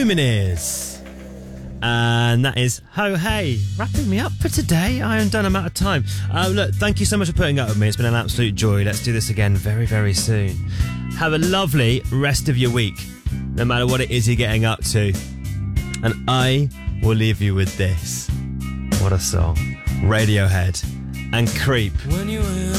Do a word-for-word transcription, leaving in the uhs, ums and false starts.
Lumineers. And that is Ho Hey, wrapping me up for today. I am done, I'm out of time. Uh, look, thank you so much for putting up with me. It's been an absolute joy. Let's do this again very, very soon. Have a lovely rest of your week, no matter what it is you're getting up to. And I will leave you with this. What a song. Radiohead and Creep. When you